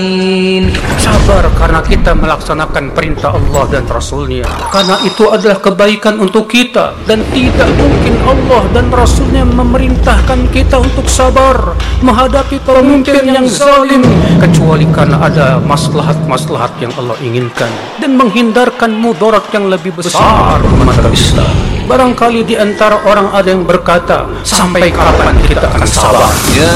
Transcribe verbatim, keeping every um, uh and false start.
Sabar karena kita melaksanakan perintah Allah dan Rasulnya, karena itu adalah kebaikan untuk kita, dan tidak mungkin Allah dan Rasulnya memerintahkan kita untuk sabar menghadapi pemimpin yang zalim kecuali karena ada maslahat-maslahat yang Allah inginkan dan menghindarkan mudarat yang lebih besar mata Islam. Barangkali di antara orang ada yang berkata, sampai kapan kita akan sabar?